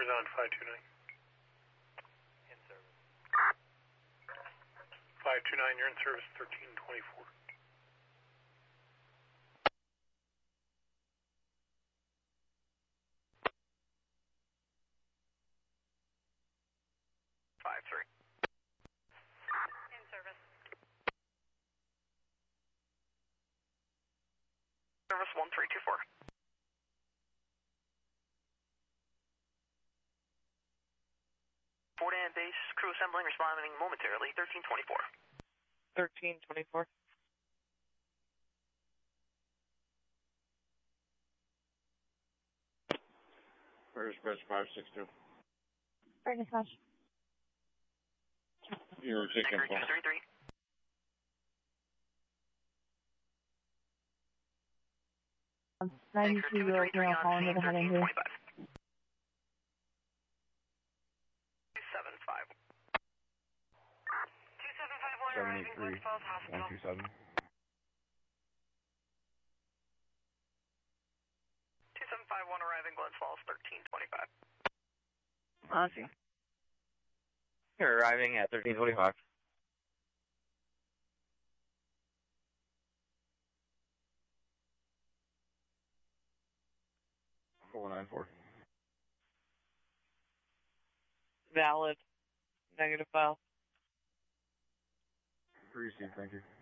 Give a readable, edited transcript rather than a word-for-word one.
is on 529. In service. 529, you're in service 1324. In service. Service 1324. Fort Ann base, crew assembling, responding momentarily, 1324. 1324. Where's Bridge 562? Right, dispatch. You're taking 233. I'm 92 Road, now calling to the head end here. 275. 2751 arriving Glens Falls Hospital. 127. 2751 arriving Glens Falls, 1325. Ozzy. You're arriving at 1325. $494. Valid. Negative file. Received, thank you.